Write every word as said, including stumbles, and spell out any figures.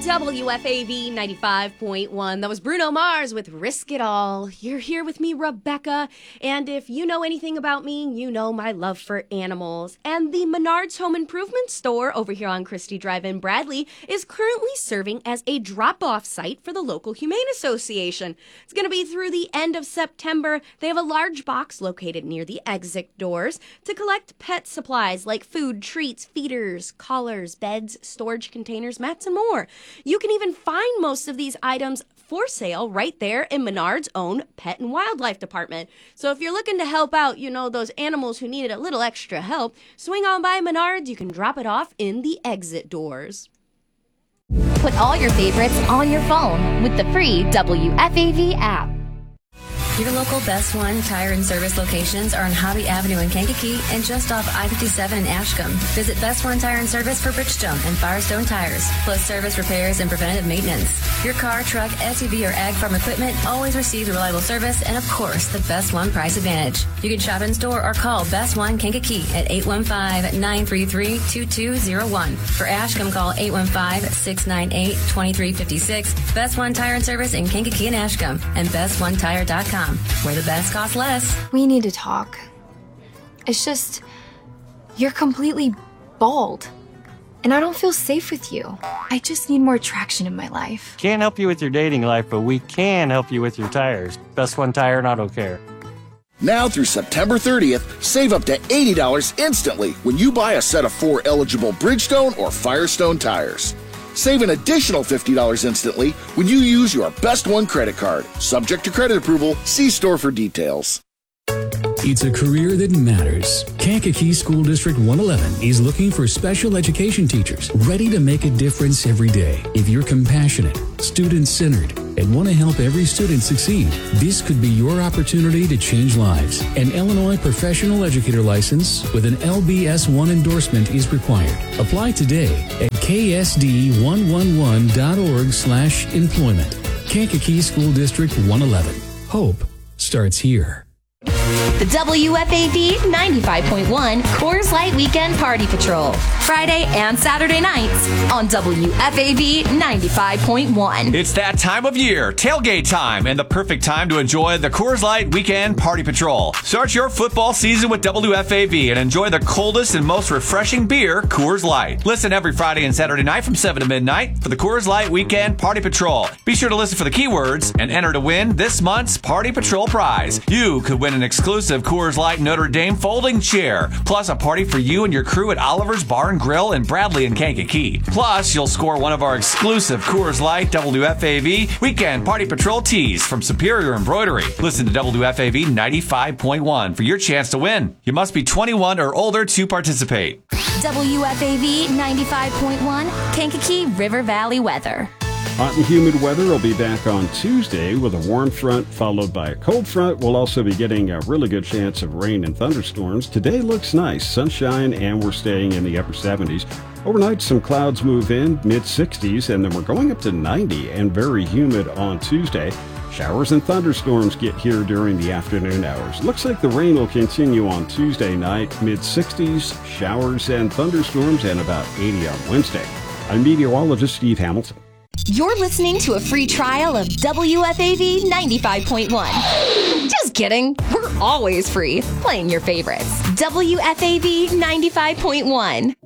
W F A V ninety-five point one. That was Bruno Mars with Risk It All. You're here with me, Rebecca. And if you know anything about me, you know my love for animals. And the Menards Home Improvement Store over here on Christie Drive in Bradley is currently serving as a drop-off site for the local Humane Association. It's going to be through the end of September. They have a large box located near the exit doors to collect pet supplies like food, treats, feeders, collars, beds, storage containers, mats, and more. You can even find most of these items for sale right there in Menards' own Pet and Wildlife Department. So if you're looking to help out, you know, those animals who needed a little extra help, swing on by Menards. You can drop it off in the exit doors. Put all your favorites on your phone with the free W F A V app. Your local Best One Tire and Service locations are on Hobby Avenue in Kankakee and just off I fifty-seven in Ashcombe. Visit Best One Tire and Service for Bridgestone and Firestone tires, plus service repairs and preventative maintenance. Your car, truck, S U V, or ag farm equipment always receives reliable service and, of course, the Best One price advantage. You can shop in store or call Best One Kankakee at eight one five, nine three three, two two zero one. For Ashcombe, call eight one five, six nine eight, two three five six. Best One Tire and Service in Kankakee and Ashcombe and best one tire dot com. Where the best costs less. We need to talk. It's just, you're completely bald. And I don't feel safe with you. I just need more traction in my life. Can't help you with your dating life, but we can help you with your tires. Best One Tire and Auto Care. Now through September thirtieth, save up to eighty dollars instantly when you buy a set of four eligible Bridgestone or Firestone tires. Save an additional fifty dollars instantly when you use your Best One credit card. Subject to credit approval. See store for details. It's a career that matters. Kankakee School District one eleven is looking for special education teachers ready to make a difference every day. If you're compassionate, student-centered, and want to help every student succeed, this could be your opportunity to change lives. An Illinois professional educator license with an L B S one endorsement is required. Apply today at k s d one one one dot org slash employment. Kankakee School District one eleven. Hope starts here. The W F A V ninety-five point one Coors Light Weekend Party Patrol. Friday and Saturday nights on W F A V ninety-five point one. It's that time of year, tailgate time, and the perfect time to enjoy the Coors Light Weekend Party Patrol. Start your football season with W F A V and enjoy the coldest and most refreshing beer, Coors Light. Listen every Friday and Saturday night from seven to midnight for the Coors Light Weekend Party Patrol. Be sure to listen for the keywords and enter to win this month's Party Patrol prize. You could win an exclusive Coors Light Notre Dame folding chair, plus a party for you and your crew at Oliver's Bar and Grill in Bradley and Kankakee. Plus, you'll score one of our exclusive Coors Light W F A V Weekend Party Patrol tees from Superior Embroidery. Listen to W F A V ninety-five point one for your chance to win. You must be twenty-one or older to participate. W F A V ninety-five point one Kankakee River Valley weather. Hot and humid weather will be back on Tuesday with a warm front followed by a cold front. We'll also be getting a really good chance of rain and thunderstorms. Today looks nice, sunshine, and we're staying in the upper seventies. Overnight, some clouds move in, mid sixties, and then we're going up to ninety and very humid on Tuesday. Showers and thunderstorms get here during the afternoon hours. Looks like the rain will continue on Tuesday night, mid sixties, showers and thunderstorms, and about eighty on Wednesday. I'm meteorologist Steve Hamilton. You're listening to a free trial of W F A V ninety-five point one. Just kidding. We're always free, playing your favorites. W F A V ninety-five point one.